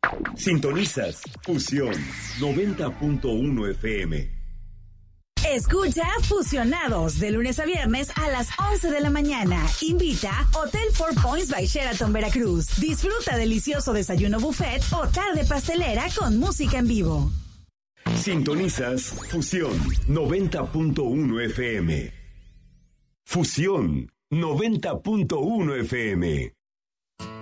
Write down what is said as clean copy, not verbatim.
Sintonizas Fusión 90.1 FM. Escucha Fusionados de lunes a viernes a las 11 de la mañana. Invita Hotel Four Points by Sheraton Veracruz. Disfruta delicioso desayuno buffet o tarde pastelera con música en vivo. Sintonizas Fusión 90.1 FM. Fusión 90.1 FM.